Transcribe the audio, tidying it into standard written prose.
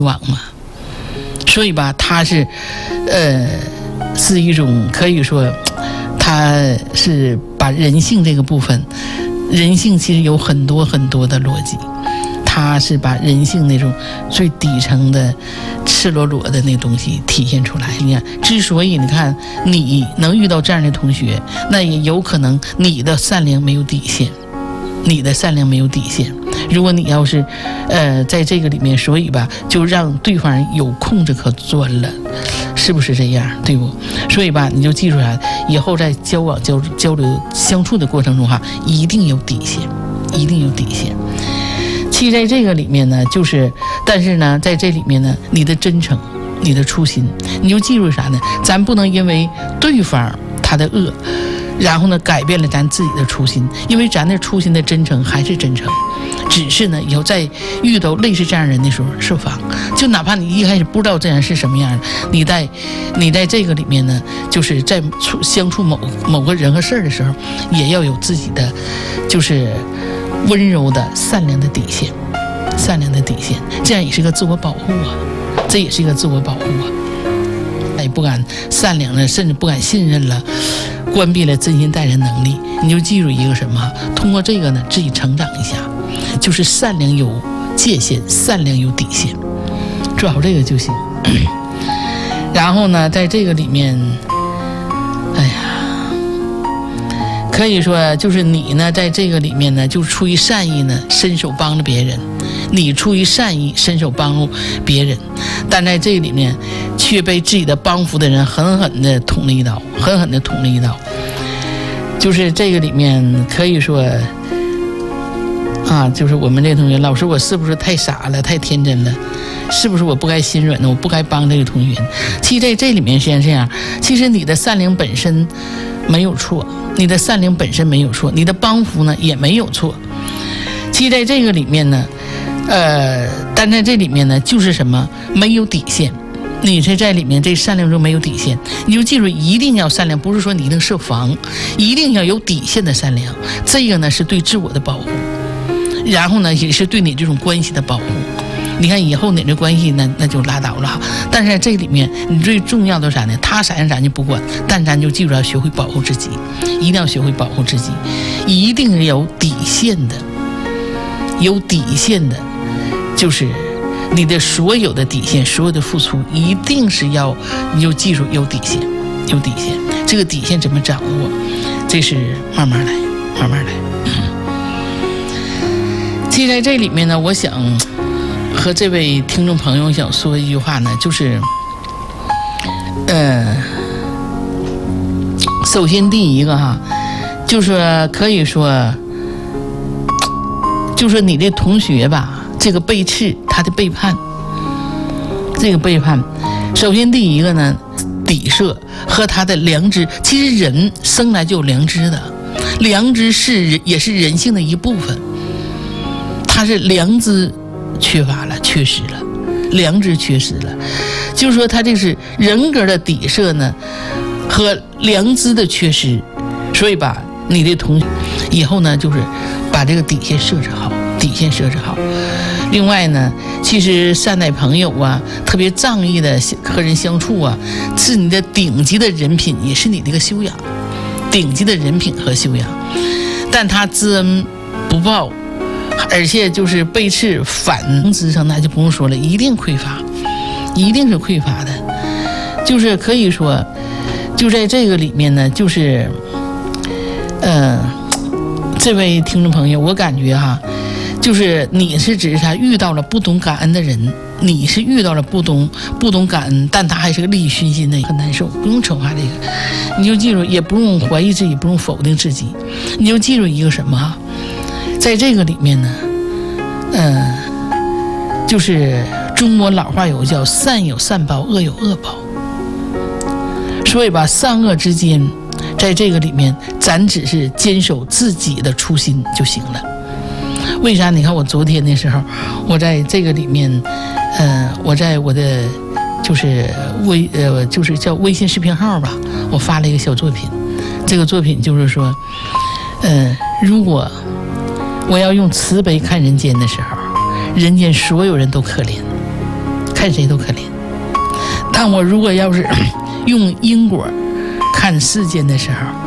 往嘛。所以吧，它是是一种可以说，它是把人性这个部分，人性其实有很多很多的逻辑，它是把人性那种最底层的赤裸裸的那东西体现出来。你看，之所以你看你能遇到这样的同学，那也有可能你的善良没有底线，你的善良没有底线。如果你要是在这个里面，所以吧就让对方有空子可钻了，是不是这样，对不？所以吧你就记住啥，以后在交往交流相处的过程中哈，一定有底线，一定有底线。其实在这个里面呢，就是但是呢在这里面呢，你的真诚，你的初心，你就记住啥呢？咱不能因为对方他的恶，然后呢改变了咱自己的初心，因为咱的初心的真诚还是真诚，只是呢以后在遇到类似这样人的时候设防，就哪怕你一开始不知道这样是什么样，你在这个里面呢，就是在相处某个人和事儿的时候，也要有自己的就是温柔的善良的底线，善良的底线，这样也是个自我保护啊，这也是一个自我保护啊。也不敢善良了，甚至不敢信任了，关闭了真心待人能力。你就记住一个什么？通过这个呢，自己成长一下，就是善良有界限，善良有底线，做好这个就行。然后呢，在这个里面，哎呀，可以说就是你呢，在这个里面呢，就出于善意呢，伸手帮着别人。你出于善意伸手帮助别人，但在这里面却被自己的帮扶的人狠狠地捅了一刀，狠狠地捅了一刀。就是这个里面可以说啊，就是我们这同学，老师我是不是太傻了，太天真了？是不是我不该心软呢？我不该帮这个同学？其实在这里面实际上这样，其实你的善良本身没有错，你的善良本身没有错，你的帮扶呢也没有错。其实在这个里面呢，但在这里面呢，就是什么？没有底线。你是在里面这善良中没有底线，你就记住一定要善良，不是说你一定设防，一定要有底线的善良。这个呢是对自我的保护，然后呢也是对你这种关系的保护。你看以后你这关系那就拉倒了，但是在这里面你最重要的是啥呢？他啥样咱就不管，但咱就记住要学会保护自己，一定要学会保护自己，一定有底线的。有底线的，就是你的所有的底线，所有的付出，一定是要，你就记住有底线，有底线。这个底线怎么掌握？这是慢慢来，慢慢来。其实在这里面呢，我想和这位听众朋友想说一句话呢，就是，首先第一个哈，就是可以说。就是你的同学吧，这个背刺，他的背叛，这个背叛，首先第一个呢，底色和他的良知。其实人生来就有良知的，良知也是人性的一部分。他是良知缺乏了，缺失了，良知缺失了，就是说他这是人格的底色呢和良知的缺失，所以吧，你的同学以后呢，就是把这个底线设置好，底线设置好。另外呢，其实善待朋友啊，特别仗义的和人相处啊，是你的顶级的人品，也是你的一个修养，顶级的人品和修养。但他知恩不报，而且就是背刺反之上，那就不用说了，一定匮乏，一定是匮乏的。就是可以说，就在这个里面呢，就是这位听众朋友，我感觉哈，就是你是只是他遇到了不懂感恩的人，你是遇到了不懂感恩，但他还是个利益熏心的，很难受。不用惩罚这个，你就记住，也不用怀疑自己，不用否定自己，你就记住一个什么哈，在这个里面呢，就是中国老话有叫善有善报，恶有恶报，所以吧，善恶之间。在这个里面，咱只是坚守自己的初心就行了。为啥？你看我昨天的时候，我在这个里面，我在我的就是就是叫微信视频号吧，我发了一个小作品。这个作品就是说，如果我要用慈悲看人间的时候，人间所有人都可怜， 看谁都可怜。但我如果要是用因果看世间的时候，